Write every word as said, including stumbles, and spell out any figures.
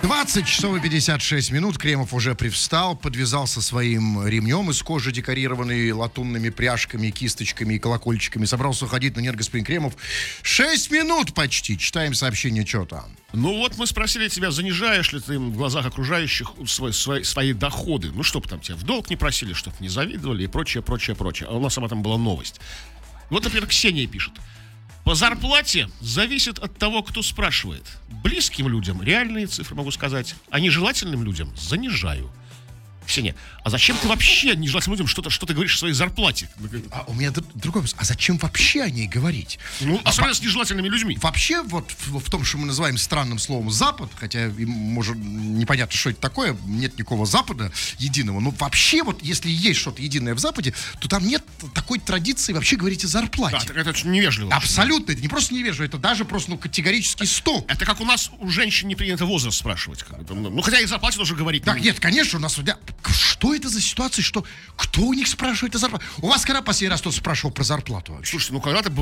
двадцать часов и пятьдесят шесть минут. Кремов уже привстал, подвязался своим ремнем из кожи, декорированный латунными пряжками, кисточками и колокольчиками. Собрался уходить на Энергоспринг. Кремов. Шесть минут почти. Читаем сообщение, что там. Ну вот мы спросили тебя, занижаешь ли ты в глазах окружающих свои, свои, свои доходы. Ну, чтобы там тебя в долг не просили, чтобы не завидовали и прочее, прочее, прочее. А у нас об этом была новость. Вот, например, Ксения пишет. По зарплате зависит от того, кто спрашивает. Близким людям реальные цифры могу сказать, а нежелательным людям занижаю. Ксения, а зачем ты вообще нежелательным людям что-то, что ты говоришь о своей зарплате? А у меня д- другой вопрос. А зачем вообще о ней говорить? Ну, а особенно во- с нежелательными людьми. Вообще, вот в, в том, что мы называем странным словом «Запад», хотя, им, может, непонятно, что это такое, нет никакого Запада единого, но вообще, вот если есть что-то единое в Западе, то там нет такой традиции вообще говорить о зарплате. Да, это очень невежливо. Абсолютно, это не просто невежливо, это даже просто, ну, категорический стоп. Это как у нас у женщин не принято возраст спрашивать. Как бы, ну, хотя и зарплате тоже говорить. Так, нет, конечно, у нас... Что это за ситуация, что кто у них спрашивает о зарплате? У вас когда последний раз кто-то спрашивал про зарплату вообще? Слушайте, ну когда-то